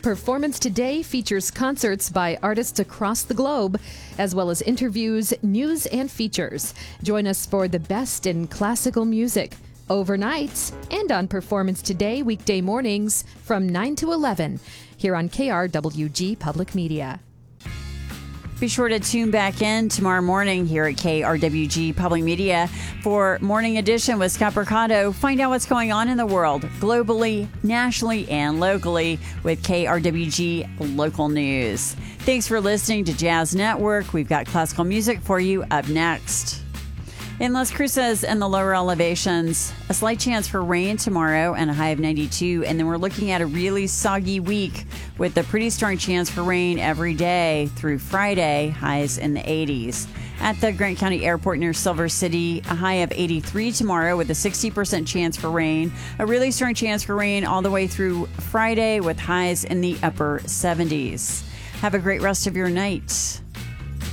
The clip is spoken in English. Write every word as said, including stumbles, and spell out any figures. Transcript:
Performance Today features concerts by artists across the globe, as well as interviews, news, and features. Join us for the best in classical music, overnights, and on Performance Today weekday mornings from nine to eleven here on K R W G Public Media. Be sure to tune back in tomorrow morning here at K R W G Public Media for Morning Edition with Scott Mercado. Find out what's going on in the world, globally, nationally, and locally with K R W G Local News. Thanks for listening to Jazz Network. We've got classical music for you up next. In Las Cruces and the lower elevations, a slight chance for rain tomorrow and a high of ninety-two. And then we're looking at a really soggy week with a pretty strong chance for rain every day through Friday, highs in the eighties. At the Grant County Airport near Silver City, a high of eighty-three tomorrow with a sixty percent chance for rain. A really strong chance for rain all the way through Friday with highs in the upper seventies. Have a great rest of your night.